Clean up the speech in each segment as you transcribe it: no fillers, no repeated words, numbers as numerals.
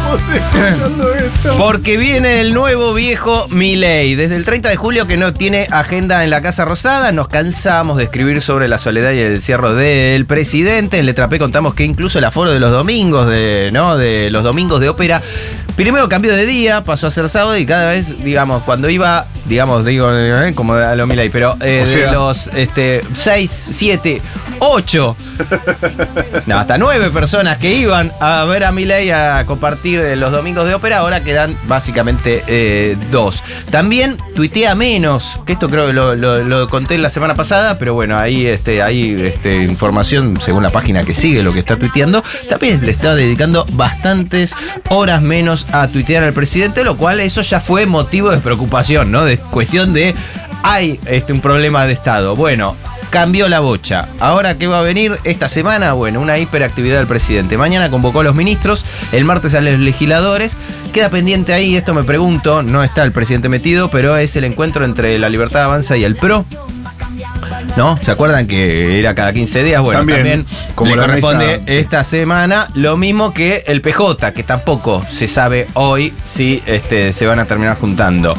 estamos escuchando esto? Porque viene el nuevo viejo Milei. Desde el 30 de julio que no tiene agenda en la Casa Rosada, nos cansamos de escribir sobre la soledad y el encierro del presidente. En Letra P contamos que incluso el aforo de los domingos, de los domingos de ópera, primero cambió de día, pasó a ser sábado y cada vez, digamos, cuando iba, como a lo Milei, pero de los 6, 7, 8, no, hasta 9 personas que iban a ver a Milei a compartir los domingos de ópera, ahora quedan básicamente 2. También tuitea menos, que esto creo que lo conté la semana pasada, pero bueno, ahí hay información según la página que sigue lo que está tuiteando. También le está dedicando bastantes horas menos a tuitear al presidente, lo cual eso ya fue motivo de preocupación, ¿no? De cuestión de hay un problema de Estado. Bueno, cambió la bocha. Ahora, ¿qué va a venir esta semana? Bueno, una hiperactividad del presidente. Mañana convocó a los ministros, el martes a los legisladores. Queda pendiente ahí, esto me pregunto, no está el presidente metido, pero es el encuentro entre La Libertad Avanza y el PRO. ¿No? ¿Se acuerdan que era cada 15 días? Bueno, también como le corresponde mesa, esta semana, lo mismo que el PJ, que tampoco se sabe hoy si se van a terminar juntando.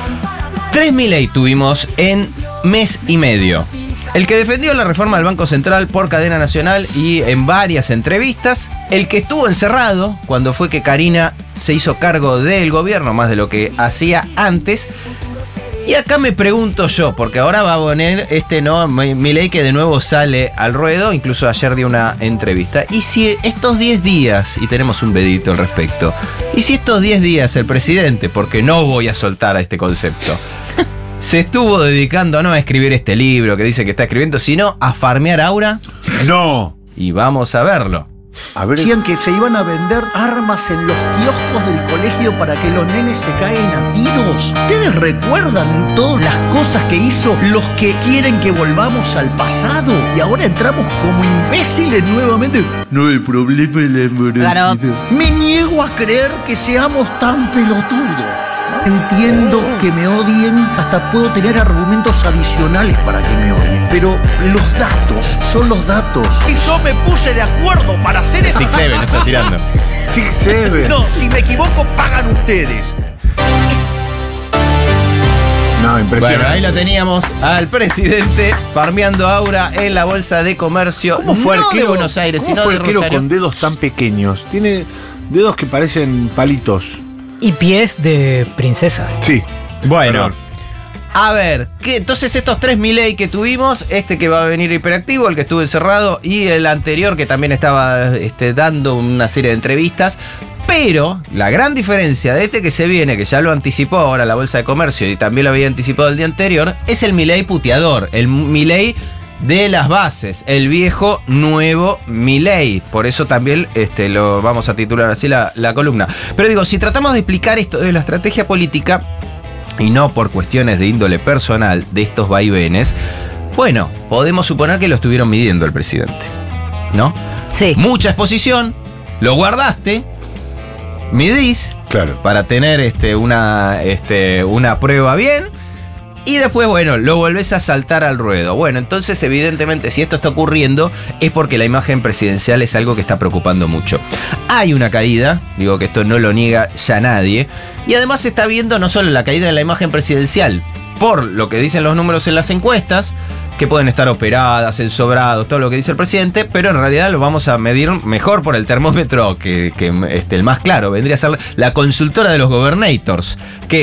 3 Milei tuvimos en mes y medio. El que defendió la reforma del Banco Central por cadena nacional y en varias entrevistas. El que estuvo encerrado cuando fue que Karina se hizo cargo del gobierno, más de lo que hacía antes. Y acá me pregunto yo, porque ahora va a poner Milei que de nuevo sale al ruedo, incluso ayer dio una entrevista. Y si estos 10 días, y tenemos un vedito al respecto, y si estos 10 días el presidente, porque no voy a soltar a este concepto, se estuvo dedicando no a escribir este libro que dice que está escribiendo, sino a farmear aura. No. Y vamos a verlo. A ver. Decían que se iban a vender armas en los kioscos del colegio para que los nenes se caen a tiros. ¿Ustedes recuerdan todas las cosas que hizo los que quieren que volvamos al pasado? Y ahora entramos como imbéciles nuevamente. No, el problema es la morosidad. Claro. Me niego a creer que seamos tan pelotudos. Entiendo que me odien, hasta puedo tener argumentos adicionales para que me odien, pero los datos son los datos. Y yo me puse de acuerdo para hacer eso. 6-7 está tirando. 6-7. No, si me equivoco, pagan ustedes. No, impresionante. Bueno, ahí lo teníamos al presidente farmeando aura en la bolsa de comercio. ¿Cómo fue no arquero, de Buenos Aires, sino sino de arquero Rosario. con dedos tan pequeños? Tiene dedos que parecen palitos. Y pies de princesa. Sí. Bueno, Perdón. a ver, entonces estos 3 Milei que tuvimos, que va a venir hiperactivo, el que estuvo encerrado y el anterior que también estaba dando una serie de entrevistas. Pero la gran diferencia de que se viene, que ya lo anticipó ahora la Bolsa de Comercio y también lo había anticipado el día anterior, es el Milei puteador, el Milei de las bases, el viejo nuevo Milei. Por eso también lo vamos a titular así la columna. Pero digo, si tratamos de explicar esto de la estrategia política, y no por cuestiones de índole personal de estos vaivenes, bueno, podemos suponer que lo estuvieron midiendo el presidente, ¿no? Sí. Mucha exposición, lo guardaste, midís, Claro. para tener una prueba bien. Y después, bueno, lo volvés a saltar al ruedo. Bueno, entonces, evidentemente, si esto está ocurriendo, es porque la imagen presidencial es algo que está preocupando mucho. Hay una caída, digo que esto no lo niega ya nadie. Y además se está viendo no solo la caída de la imagen presidencial, por lo que dicen los números en las encuestas, que pueden estar operadas, ensobrados, todo lo que dice el presidente, pero en realidad lo vamos a medir mejor por el termómetro que el más claro. Vendría a ser la consultora de los gobernators, que